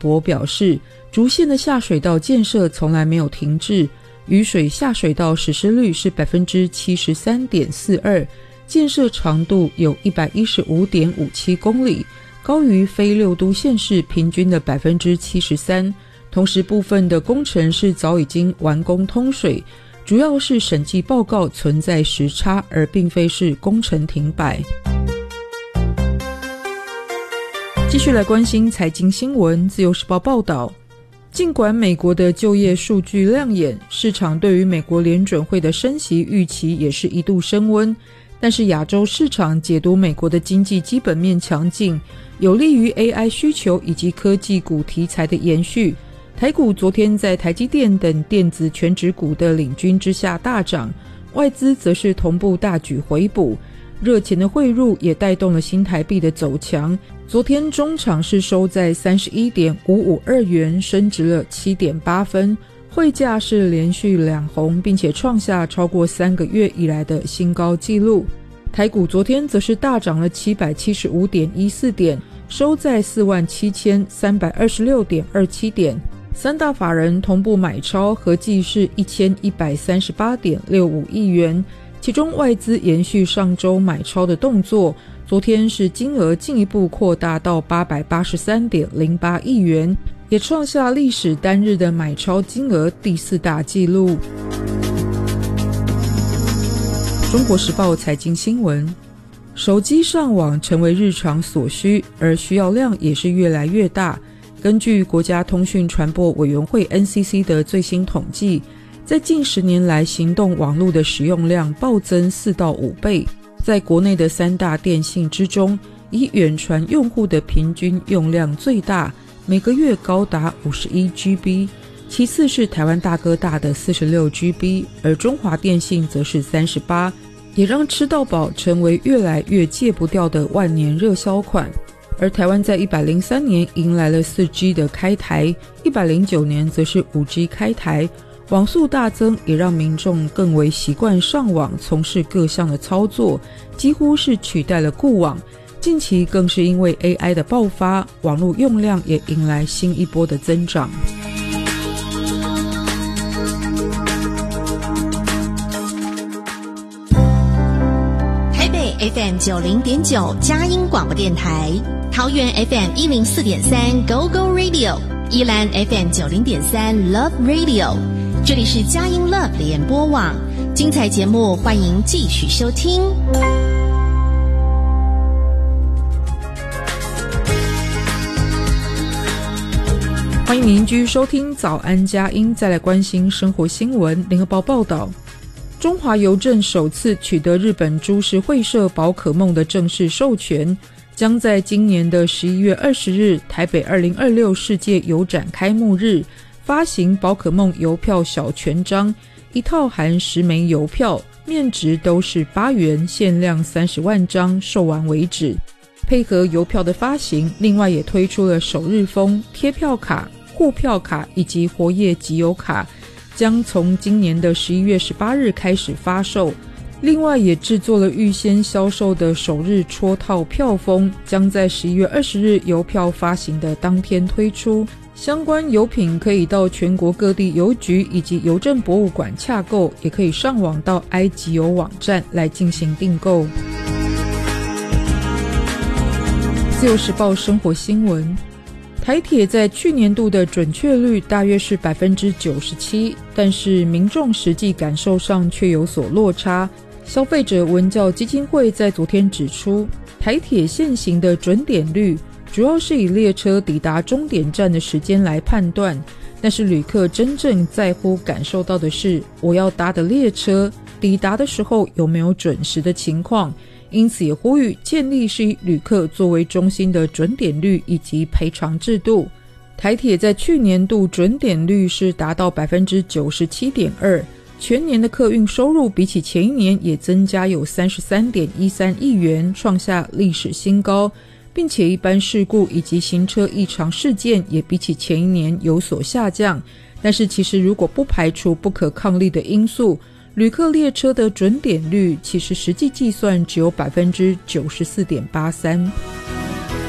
博表示，竹县的下水道建设从来没有停滞，雨水下水道实施率是 73.42%， 建设长度有 115.57 公里，高于非六都县市平均的 73%。 同时部分的工程是早已经完工通水，主要是审计报告存在时差，而并非是工程停摆。继续来关心财经新闻，自由时报报道，尽管美国的就业数据亮眼，市场对于美国联准会的升息预期也是一度升温，但是亚洲市场解读美国的经济基本面强劲，有利于 AI 需求以及科技股题材的延续。台股昨天在台积电等电子全指股的领军之下大涨，外资则是同步大举回补，热钱的汇入也带动了新台币的走强。昨天中场是收在 31.552 元，升值了 7.8 分，汇价是连续两红，并且创下超过3个月以来的新高纪录。台股昨天则是大涨了 775.14 点，收在 47,326.27 点，三大法人同步买超，合计是 1138.65 亿元，其中外资延续上周买超的动作，昨天是金额进一步扩大到 883.08 亿元，也创下历史单日的买超金额第4大纪录。中国时报财经新闻，手机上网成为日常所需，而需要量也是越来越大。根据国家通讯传播委员会 NCC 的最新统计，在近10年来行动网络的使用量暴增4到5倍。在国内的3大电信之中，以远传用户的平均用量最大，每个月高达 51GB， 其次是台湾大哥大的 46GB， 而中华电信则是38，也让吃到饱成为越来越戒不掉的万年热销款。而台湾在103年迎来了 4G 的开台，109年则是 5G 开台，网速大增也让民众更为习惯上网，从事各项的操作，几乎是取代了固网。近期更是因为 AI 的爆发，网络用量也迎来新一波的增长。 台北 FM 90.9佳音广播电台，桃园 FM 104.3 Go Go Radio， 宜兰 FM 90.3 Love Radio， 这里是佳音 Love 联播网，精彩节目欢迎继续收听。 欢迎您继续收听早安佳音，再来关心生活新闻。联合报报道，中华邮政首次取得日本株式会社宝可梦的正式授权，将在今年的11月20日台北2026世界邮展开幕日发行宝可梦邮票小全章，一套含10枚邮票，面值都是8元，限量30万张，售完为止。配合邮票的发行，另外也推出了首日封、贴票卡、互票卡以及活页集邮卡，将从今年的11月18日开始发售。另外也制作了预先销售的首日戳套票封，将在11月20日邮票发行的当天推出。相关邮品可以到全国各地邮局以及邮政博物馆洽购，也可以上网到埃及邮网站来进行订购。自由时报生活新闻，台铁在去年度的准确率大约是 97%， 但是民众实际感受上却有所落差。消费者文教基金会在昨天指出，台铁现行的准点率主要是以列车抵达终点站的时间来判断，但是旅客真正在乎感受到的是我要搭的列车抵达的时候有没有准时的情况，因此也呼吁建立是以旅客作为中心的准点率以及赔偿制度。台铁在去年度准点率是达到 97.2%， 全年的客运收入比起前一年也增加有 33.13 亿元，创下历史新高，并且一般事故以及行车异常事件也比起前一年有所下降。但是其实如果不排除不可抗力的因素，旅客列车的准点率其实实际计算只有 94.83%。